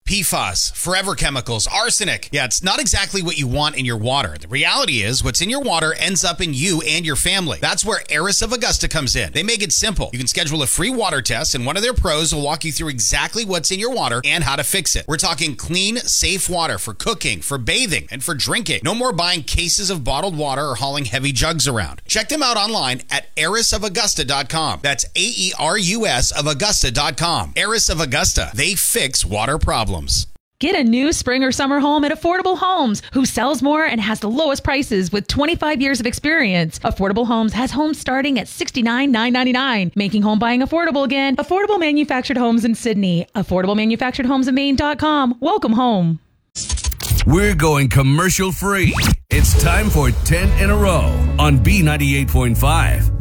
PFAS, forever chemicals, arsenic. Yeah, it's not exactly what you want in your water. The reality is what's in your water ends up in you and your family. That's where Aris of Augusta comes in. They make it simple. You can schedule a free water test and one of their pros will walk you through exactly what's in your water and how to fix it. We're talking clean, safe water for cooking, for bathing, and for drinking. No more buying cases of bottled water or hauling heavy jugs around. Check them out online at arisofaugusta.com. That's AERUS of Augusta.com. Aris of Augusta. They fix water problems. Get a new spring or summer home at Affordable Homes, who sells more and has the lowest prices with 25 years of experience. Affordable Homes has homes starting at $69,999, making home buying affordable again. Affordable Manufactured Homes in Sydney. AffordableManufacturedHomesInMaine.com. Welcome home. We're going commercial free. It's time for 10 in a row on B98.5.